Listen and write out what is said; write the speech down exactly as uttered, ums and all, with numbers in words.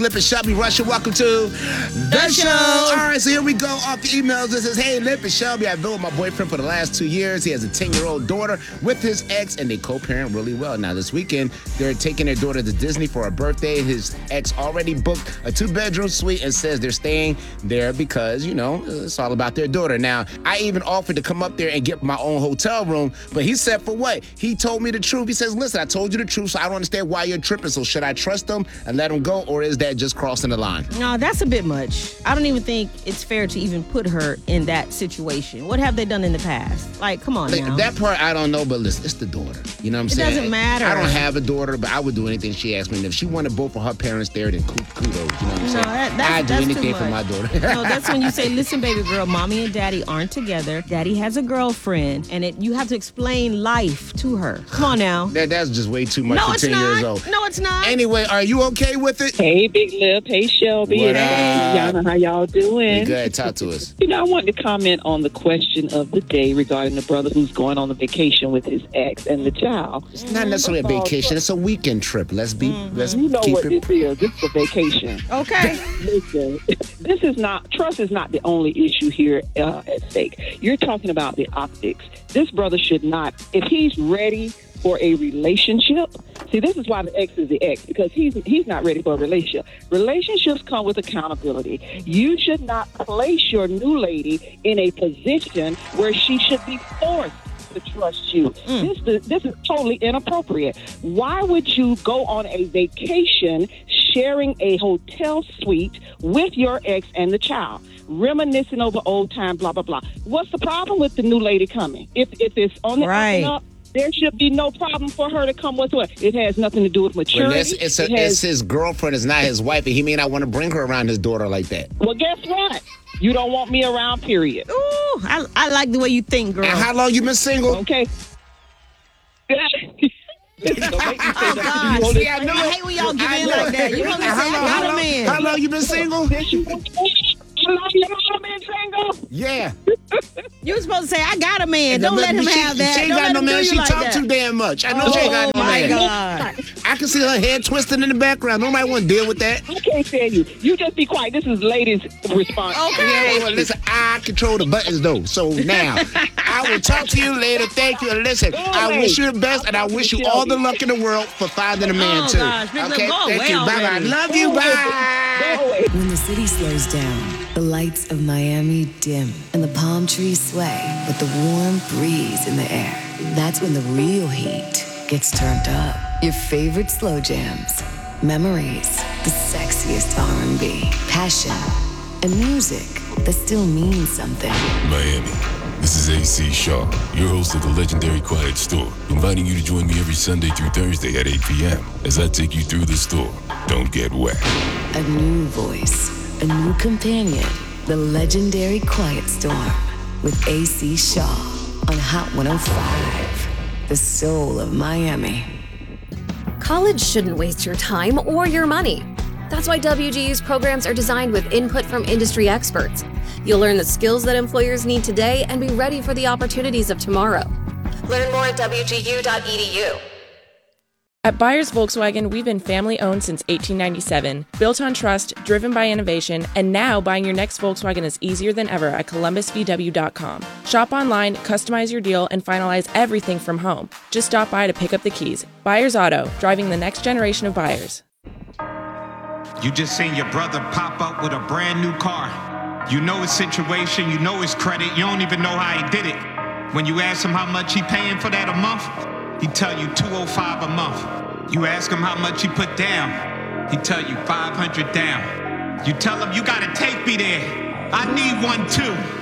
Lip and Shelby Russia, welcome to the, the show. show. All right, so here we go off the emails. This is, hey, Lip and Shelby, I've been with my boyfriend for the last two years. He has a ten-year-old daughter with his ex, and they co-parent really well. Now, this weekend, they're taking their daughter to Disney for her birthday. His ex already booked a two-bedroom suite and says they're staying there because, you know, it's all about their daughter. Now, I even offered to come up there and get my own hotel room, but he said for what? He told me the truth. He says, listen, I told you the truth, so I don't understand why you're tripping. So should I trust him and let him go, or is that just crossing the line? No, that's a bit much. I don't even think it's fair to even put her in that situation. What have they done in the past? Like, come on like, now. That part, I don't know, but listen, it's the daughter. You know what I'm it saying? It doesn't matter. I don't have a daughter, but I would do anything she asked me. And if she wanted both of her parents there, then kudos. You know what I'm no, saying? That, that's, I'd do that's anything for my daughter. No, that's when you say, listen, baby girl, mommy and daddy aren't together. Daddy has a girlfriend, and it, you have to explain life to her. Come on now. That, that's just way too much no, for it's ten not. years old. No, it's not. Anyway, are you okay with it? Hey, Big Lip. Hey, Shelby. What hey. Y'all know how y'all doing? We good. Talk to us. You know, I wanted to comment on the question of the day regarding the brother who's going on a vacation with his ex and the child. It's not necessarily a vacation. It's a weekend trip. Let's be. Mm-hmm. Let's you know keep what it. this is. This is a vacation. Okay. Listen, this is not trust is not the only issue here uh, at stake. You're talking about the optics. This brother should not, if he's ready for a relationship. See, this is why the ex is the ex, because he's he's not ready for a relationship. Relationships come with accountability. You should not place your new lady in a position where she should be forced to trust you. Mm. This, this is totally inappropriate. Why would you go on a vacation sharing a hotel suite with your ex and the child, reminiscing over old time, blah, blah, blah? What's the problem with the new lady coming? If, if it's on the right. up, there should be no problem for her to come whatsoever. It has nothing to do with maturity. Well, it's, it's, a, it has, it's his girlfriend. It's not his wife, and he may not want to bring her around his daughter like that. Well, guess what? You don't want me around, period. Ooh, I, I like the way you think, girl. And how long you been single? Okay. Oh, God. See, I, know, I hate when y'all give in like that. You know what I'm saying? I got a man. How long you been single? How long you been single? Yeah. You were supposed to say, I got a man. Don't let him she, have that. She ain't Don't got no man. She like talk that. too damn much. I know oh, she ain't got no my man. God. I can see her head twisting in the background. Nobody want to deal with that. I can't tell you. You just be quiet. This is ladies' response. Okay. Yeah, well, listen, I control the buttons, though. So now, I will talk to you later. Thank you. And listen, I wish you the best, and I wish you all the luck in the world for finding a man, oh, too. Gosh, okay? Thank you. Bye-bye. Love you. Bye. When the city slows down, the lights of Miami dim, and the palm trees sway with the warm breeze in the air. That's when the real heat gets turned up. Your favorite slow jams, memories, the sexiest R and B, passion, and music that still means something. Miami, this is A C Shaw, your host of the legendary Quiet Store, inviting you to join me every Sunday through Thursday at eight p.m. as I take you through the store. Don't get wet. A new voice, a new companion, the legendary Quiet Storm with A C Shaw on Hot one oh five, the soul of Miami. College shouldn't waste your time or your money. That's why W G U's programs are designed with input from industry experts. You'll learn the skills that employers need today and be ready for the opportunities of tomorrow. Learn more at W G U dot E D U. At Byers Volkswagen, we've been family-owned since eighteen ninety-seven, built on trust, driven by innovation, and now buying your next Volkswagen is easier than ever at Columbus V W dot com. Shop online, customize your deal, and finalize everything from home. Just stop by to pick up the keys. Byers Auto, driving the next generation of buyers. You just seen your brother pop up with a brand new car. You know his situation, you know his credit, you don't even know how he did it. When you ask him how much he paying for that a month, he tell you two oh five a month. You ask him how much he put down, he tell you five hundred down. You tell him you gotta take me there. I need one too.